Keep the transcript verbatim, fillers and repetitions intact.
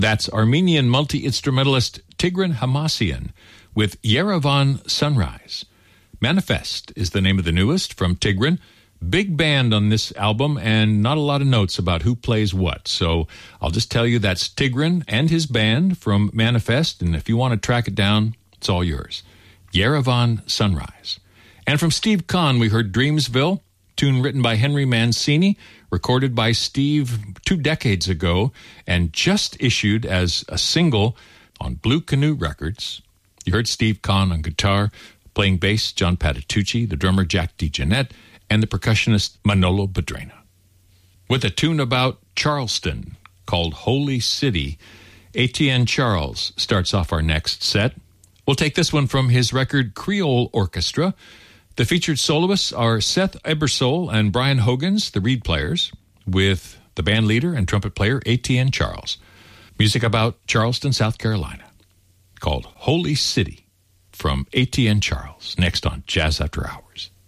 That's Armenian multi-instrumentalist Tigran Hamasyan with Yerevan Sunrise. Manifest is the name of the newest from Tigran. Big band on this album and not a lot of notes about who plays what. So I'll just tell you that's Tigran and his band from Manifest. And if you want to track it down, it's all yours. Yerevan Sunrise. And from Steve Kahn, we heard Dreamsville, tune written by Henry Mancini, recorded by Steve two decades ago, and just issued as a single on Blue Canoe Records. You heard Steve Kahn on guitar, playing bass, John Patitucci, the drummer Jack DeJohnette, and the percussionist Manolo Badrena. With a tune about Charleston called Holy City, Etienne Charles starts off our next set. We'll take this one from his record Creole Orchestra. The featured soloists are Seth Ebersole and Brian Hogans, the reed players, with the band leader and trumpet player Etienne Charles. Music about Charleston, South Carolina, called Holy City from Etienne Charles, next on Jazz After Hours.